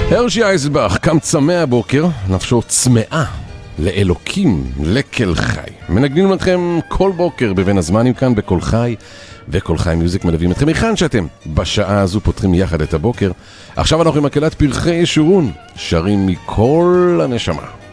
הרשי אייזנבך קם צמא הבוקר, נפשו צמאה לאלוקים, לקל חי. מנגנים לכם כל בוקר בבין הזמנים כאן בכל חי, וכל חי מיוזיק מלווים אתכם היכן שאתם. בשעה הזו פותחים יחד את הבוקר. עכשיו אנחנו עם מקהלת פרחי ישורון, שרים מכל הנשמה.